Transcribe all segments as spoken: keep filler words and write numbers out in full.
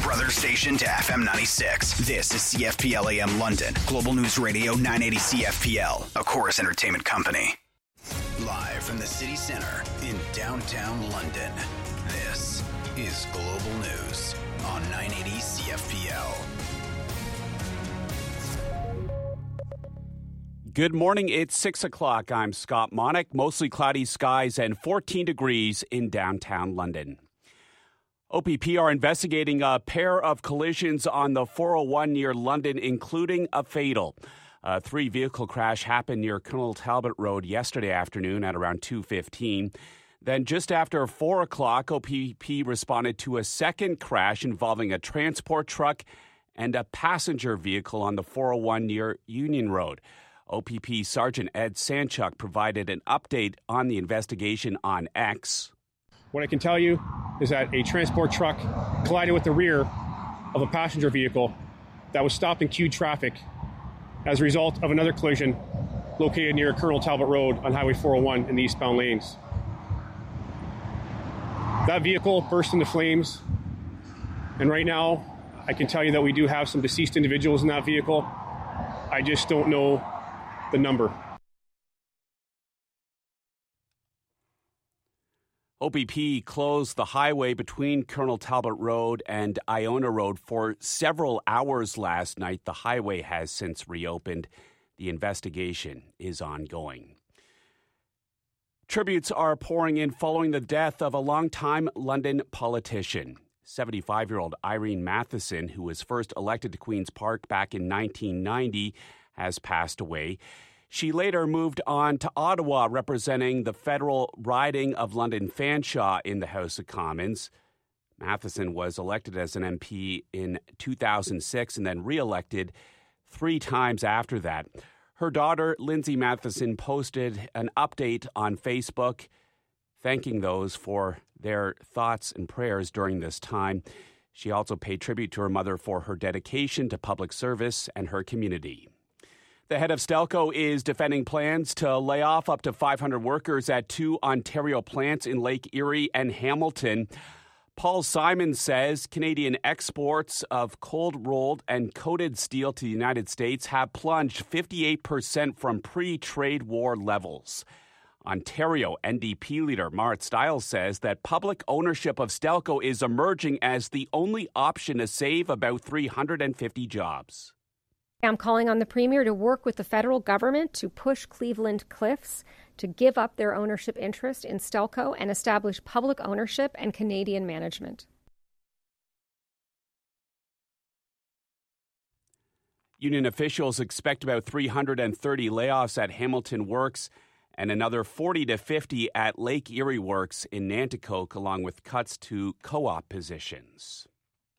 brother station to F M ninety-six. This is C F P L A M London, Global News Radio nine eighty C F P L, a Chorus Entertainment company. Live from the city center in downtown London, this is Global News on nine eighty C F P L. Good morning. It's six o'clock. I'm Scott Monick. Mostly cloudy skies and fourteen degrees in downtown London. O P P are investigating a pair of collisions on the four oh one near London, including a fatal. A three-vehicle crash happened near Colonel Talbot Road yesterday afternoon at around two fifteen. Then just after four o'clock, O P P responded to a second crash involving a transport truck and a passenger vehicle on the four oh one near Union Road. O P P Sergeant Ed Sanchuk provided an update on the investigation on X. What I can tell you is that a transport truck collided with the rear of a passenger vehicle that was stopped in queued traffic as a result of another collision located near Colonel Talbot Road on Highway four oh one in the eastbound lanes. That vehicle burst into flames, and right now I can tell you that we do have some deceased individuals in that vehicle. I just don't know the number. O P P closed the highway between Colonel Talbot Road and Iona Road for several hours last night. The highway has since reopened. The investigation is ongoing. Tributes are pouring in following the death of a longtime London politician. seventy-five-year-old Irene Matheson, who was first elected to Queen's Park back in nineteen ninety, has passed away. She later moved on to Ottawa, representing the federal riding of London Fanshawe in the House of Commons. Matheson was elected as an M P in two thousand six and then re-elected three times after that. Her daughter, Lindsay Matheson, posted an update on Facebook thanking those for their thoughts and prayers during this time. She also paid tribute to her mother for her dedication to public service and her community. The head of Stelco is defending plans to lay off up to five hundred workers at two Ontario plants in Lake Erie and Hamilton. Paul Simon says Canadian exports of cold-rolled and coated steel to the United States have plunged fifty-eight percent from pre-trade war levels. Ontario N D P leader Marit Stiles says that public ownership of Stelco is emerging as the only option to save about three hundred fifty jobs. I'm calling on the Premier to work with the federal government to push Cleveland Cliffs to give up their ownership interest in Stelco and establish public ownership and Canadian management. Union officials expect about three hundred thirty layoffs at Hamilton Works and another forty to fifty at Lake Erie Works in Nanticoke, along with cuts to co-op positions.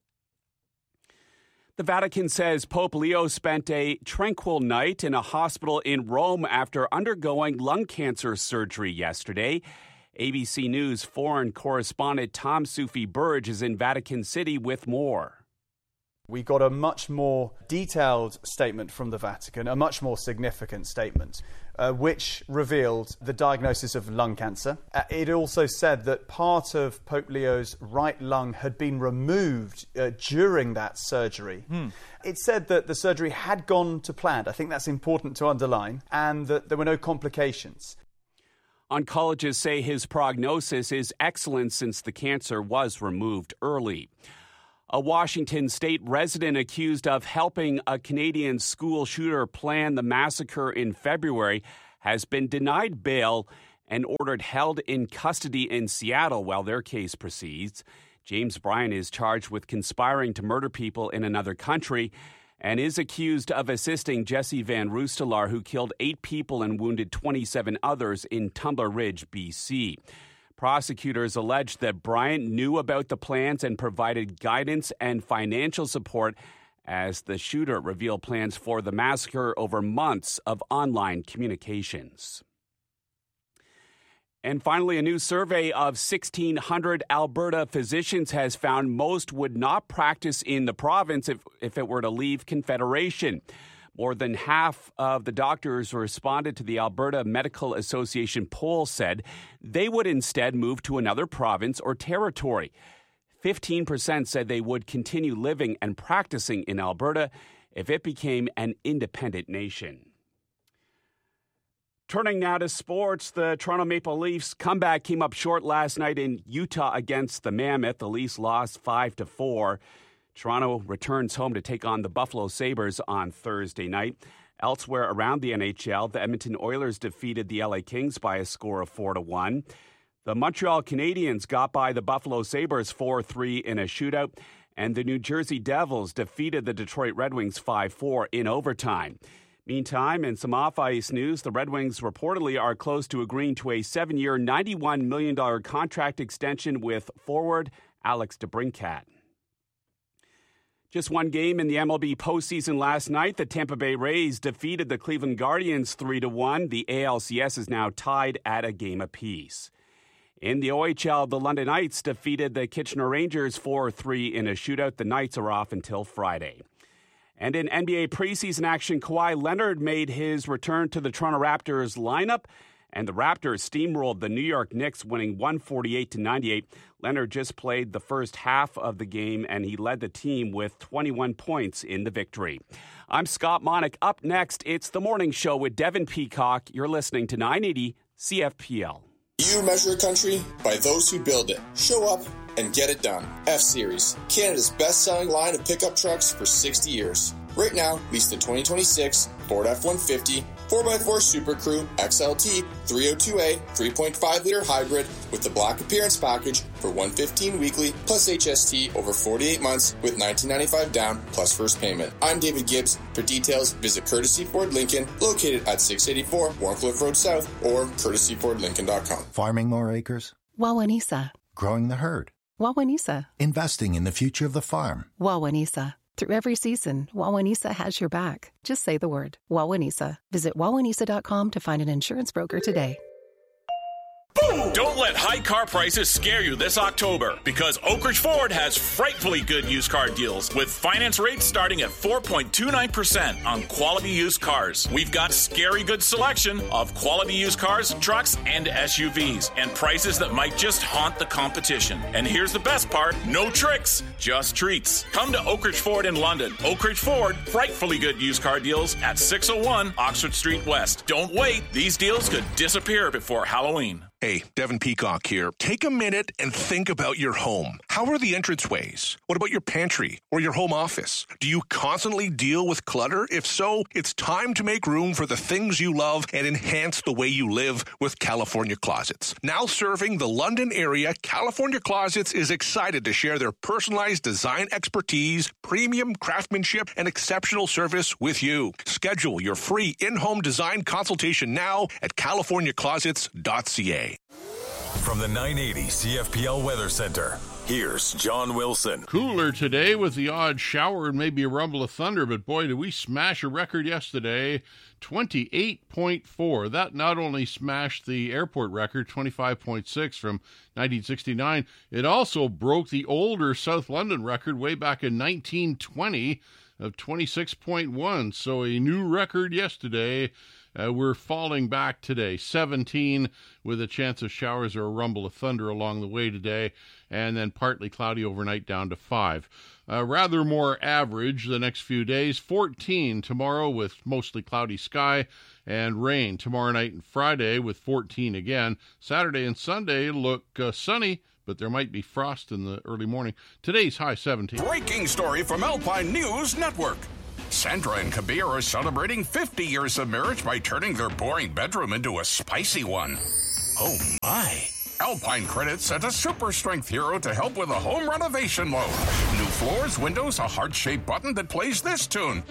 The Vatican says Pope Leo spent a tranquil night in a hospital in Rome after undergoing lung cancer surgery yesterday. A B C News foreign correspondent Tom Sufi Burge is in Vatican City with more. We got a much more detailed statement from the Vatican, a much more significant statement, uh, which revealed the diagnosis of lung cancer. Uh, it also said that part of Pope Leo's right lung had been removed uh, during that surgery. Hmm. It said that the surgery had gone to plan. I think that's important to underline, and that there were no complications. Oncologists say his prognosis is excellent since the cancer was removed early. A Washington state resident accused of helping a Canadian school shooter plan the massacre in February has been denied bail and ordered held in custody in Seattle while their case proceeds. James Bryan is charged with conspiring to murder people in another country and is accused of assisting Jesse Van Roostelaar, who killed eight people and wounded twenty-seven others in Tumbler Ridge, B C. Prosecutors allege that Bryant knew about the plans and provided guidance and financial support as the shooter revealed plans for the massacre over months of online communications. And finally, a new survey of sixteen hundred Alberta physicians has found most would not practice in the province if, if it were to leave Confederation. More than half of the doctors who responded to the Alberta Medical Association poll said they would instead move to another province or territory. fifteen percent said they would continue living and practicing in Alberta if it became an independent nation. Turning now to sports, the Toronto Maple Leafs comeback came up short last night in Utah against the Mammoth. The Leafs lost five to four. Toronto returns home to take on the Buffalo Sabres on Thursday night. Elsewhere around the N H L, the Edmonton Oilers defeated the L A Kings by a score of four to one. The Montreal Canadiens got by the Buffalo Sabres four three in a shootout, and the New Jersey Devils defeated the Detroit Red Wings five four in overtime. Meantime, in some off-ice news, the Red Wings reportedly are close to agreeing to a seven-year, ninety-one million dollars contract extension with forward Alex DeBrincat. Just one game in the M L B postseason last night. The Tampa Bay Rays defeated the Cleveland Guardians three to one. The A L C S is now tied at a game apiece. In the O H L, the London Knights defeated the Kitchener Rangers four three in a shootout. The Knights are off until Friday. And in N B A preseason action, Kawhi Leonard made his return to the Toronto Raptors lineup, and the Raptors steamrolled the New York Knicks, winning one forty-eight to ninety-eight. Leonard just played the first half of the game, and he led the team with twenty-one points in the victory. I'm Scott Monick. Up next, it's The Morning Show with Devin Peacock. You're listening to nine eighty C F P L. You measure a country by those who build it. Show up and get it done. F-Series, Canada's best-selling line of pickup trucks for sixty years. Right now, lease the twenty twenty-six Ford F one fifty, four by four Super Crew, X L T, three oh two A, three point five liter hybrid with the Black Appearance Package for one hundred fifteen dollars weekly plus H S T over forty-eight months with nineteen ninety-five down plus first payment. I'm David Gibbs. For details, visit Courtesy Ford Lincoln, located at six eighty-four Warncliffe Road South, or courtesy ford lincoln dot com. Farming more acres? Wawanesa. Growing the herd? Wawanesa. Investing in the future of the farm? Wawanesa. Through every season, Wawanesa has your back. Just say the word, Wawanesa. Visit wawanesa dot com to find an insurance broker today. Don't let high car prices scare you this October, because Oak Ridge Ford has frightfully good used car deals with finance rates starting at four point two nine percent on quality used cars. We've got scary good selection of quality used cars, trucks, and S U Vs, and prices that might just haunt the competition. And here's the best part, no tricks, just treats. Come to Oak Ridge Ford in London. Oak Ridge Ford, frightfully good used car deals at six oh one Oxford Street West. Don't wait, these deals could disappear before Halloween. Hey, Devin Peacock here. Take a minute and think about your home. How are the entranceways? What about your pantry or your home office? Do you constantly deal with clutter? If so, it's time to make room for the things you love and enhance the way you live with California Closets. Now serving the London area, California Closets is excited to share their personalized design expertise, premium craftsmanship, and exceptional service with you. Schedule your free in-home design consultation now at california closets dot c a. From the nine eighty C F P L Weather Center, here's John Wilson. Cooler today with the odd shower and maybe a rumble of thunder, but boy, did we smash a record yesterday, twenty-eight point four. That not only smashed the airport record, twenty-five point six from nineteen sixty-nine, it also broke the older South London record way back in nineteen twenty of twenty-six point one. So a new record yesterday. Uh, we're falling back today, seventeen, with a chance of showers or a rumble of thunder along the way today, and then partly cloudy overnight down to five. Uh, rather more average the next few days, fourteen tomorrow with mostly cloudy sky and rain tomorrow night and Friday with fourteen again. Saturday and Sunday look uh, sunny, but there might be frost in the early morning. Today's high seventeen. Breaking story from Alpine News Network. Sandra and Kabir are celebrating fifty years of marriage by turning their boring bedroom into a spicy one. Oh my. Alpine Credit sent a super strength hero to help with a home renovation loan. New floors, windows, a heart-shaped button that plays this tune.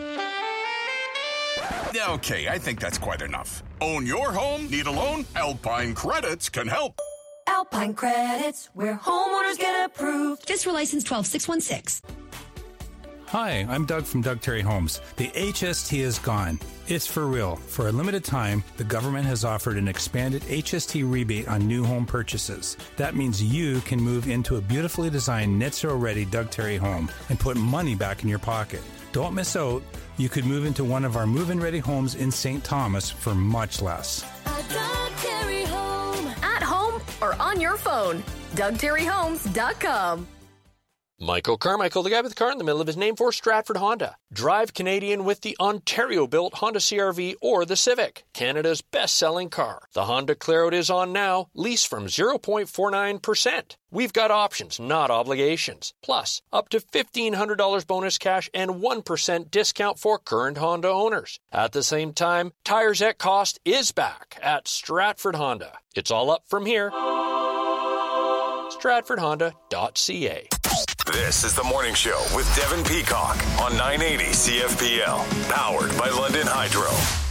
Okay, I think that's quite enough. Own your home? Need a loan? Alpine Credits can help. Alpine Credits, where homeowners get approved. Fiscal license twelve six one six. Hi, I'm Doug from Doug Terry Homes. The H S T is gone. It's for real. For a limited time, the government has offered an expanded H S T rebate on new home purchases. That means you can move into a beautifully designed net zero ready Doug Terry home and put money back in your pocket. Don't miss out. You could move into one of our move-in ready homes in Saint Thomas for much less. A Doug Terry home. At home or on your phone. Doug Terry Homes dot com. Michael Carmichael, the guy with the car in the middle of his name for Stratford Honda. Drive Canadian with the Ontario-built Honda C R V or the Civic, Canada's best-selling car. The Honda Claret is on now, lease from zero point four nine percent. We've got options, not obligations. Plus, up to fifteen hundred dollars bonus cash and one percent discount for current Honda owners. At the same time, Tires at Cost is back at Stratford Honda. It's all up from here. Stratford Honda dot C A. This is the Morning Show with Devin Peacock on nine eighty C F P L, powered by London Hydro.